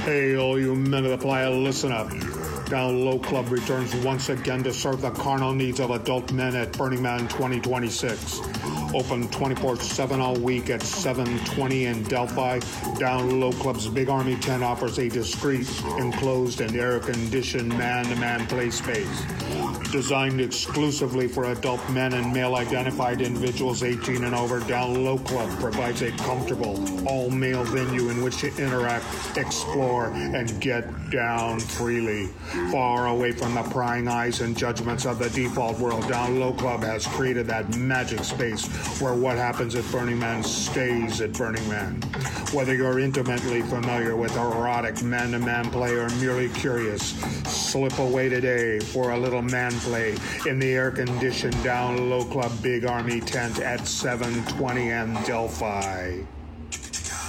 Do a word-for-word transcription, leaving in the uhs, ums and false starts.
Hey, all you men of the playa, listen up. Down Low Club returns once again to serve the carnal needs of adult men at Burning Man twenty twenty-six. Open twenty-four seven all week at seven twenty in Delphi. Down Low Club's Big Army tent offers a discreet, enclosed, and air-conditioned man-to-man play space. Designed exclusively for adult men and male-identified individuals eighteen and over, Down Low Club provides a comfortable, all-male venue in which to interact, explore, and get down freely. Far away from the prying eyes and judgments of the default world, Down Low Club has created that magic space where what happens at Burning Man stays at Burning Man. Whether you're intimately familiar with erotic man-to-man play or merely curious, slip away today for a little man play in the air-conditioned Down Low Club Big Army tent at seven twenty and Delphi.